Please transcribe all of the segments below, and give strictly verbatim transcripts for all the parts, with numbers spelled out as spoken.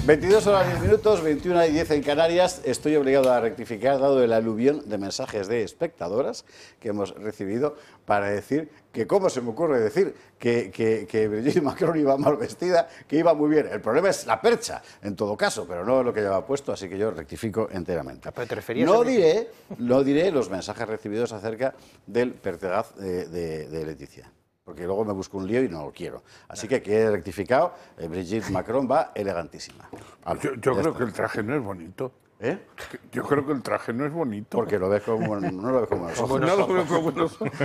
veintidós horas diez minutos, veintiuna y diez en Canarias. Estoy obligado a rectificar, dado el aluvión de mensajes de espectadoras que hemos recibido para decir que cómo se me ocurre decir que, que, que Brigitte Macron iba mal vestida, que iba muy bien. El problema es la percha, en todo caso, pero no lo que lleva puesto, así que yo rectifico enteramente. ¿Pero te referías no, a diré, no diré los mensajes recibidos acerca del pertegaz de, de, de Leticia, porque luego me busco un lío y no lo quiero. Así que quede rectificado, eh, Brigitte Macron va elegantísima. Vale, yo yo creo está. que el traje no es bonito. ¿Eh? Yo creo que el traje no es bonito. Porque lo ves como, no lo ves como nosotros. No lo veo como buenos ojos.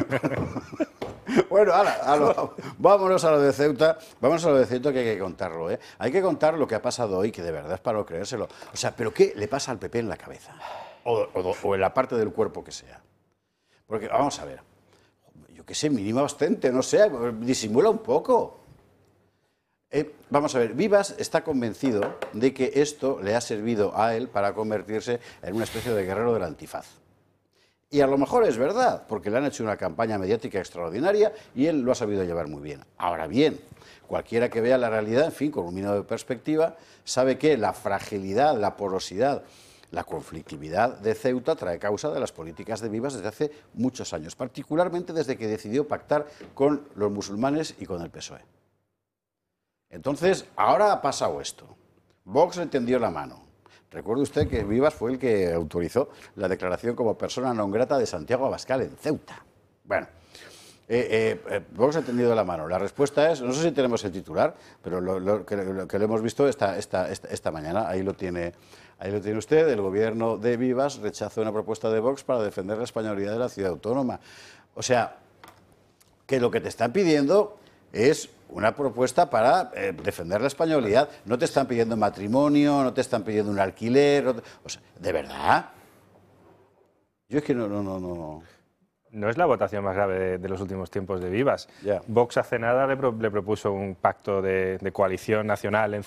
Bueno, ahora, a lo, vámonos a lo de Ceuta. Vamos a lo de Ceuta, que hay que contarlo, ¿eh? Hay que contar lo que ha pasado hoy, que de verdad es para no creérselo. O sea, ¿pero qué le pasa al P P en la cabeza? O, o, o en la parte del cuerpo que sea. Porque, vamos a ver, yo qué sé, mínimo ostente, no sé, disimula un poco. Eh, vamos a ver, Vivas está convencido de que esto le ha servido a él para convertirse en una especie de guerrero del antifaz. Y a lo mejor es verdad, porque le han hecho una campaña mediática extraordinaria y él lo ha sabido llevar muy bien. Ahora bien, cualquiera que vea la realidad, en fin, con un mínimo de perspectiva, sabe que la fragilidad, la porosidad, la conflictividad de Ceuta trae causa de las políticas de Vivas desde hace muchos años, particularmente desde que decidió pactar con los musulmanes y con el P S O E. Entonces, ahora ha pasado esto. Vox le tendió la mano. Recuerde usted que Vivas fue el que autorizó la declaración como persona non grata de Santiago Abascal en Ceuta. Bueno, eh, eh, Vox ha tendido la mano. La respuesta es, no sé si tenemos el titular, pero lo, lo, que, lo que lo hemos visto esta, esta, esta, esta mañana, ahí lo tiene, ahí lo tiene usted. El gobierno de Vivas rechazó una propuesta de Vox para defender la españolidad de la ciudad autónoma. O sea, que lo que te están pidiendo es una propuesta para eh, defender la españolidad. No te están pidiendo matrimonio, no te están pidiendo un alquiler. No te, o sea, ¿de verdad? Yo es que no, no, no, no. No es la votación más grave de, de los últimos tiempos de Vivas. Yeah. Vox hace nada le, pro, le propuso un pacto de, de coalición nacional en